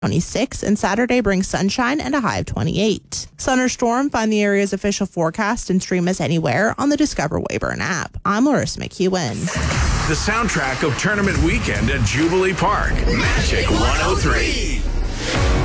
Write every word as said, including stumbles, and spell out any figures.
twenty-six, and Saturday brings sunshine and a high of twenty-eight. Sun or storm, find the area's official forecast and stream us anywhere on the Discover Weyburn app. I'm Larissa McEwen. The soundtrack of tournament weekend at Jubilee Park. Magic one oh three.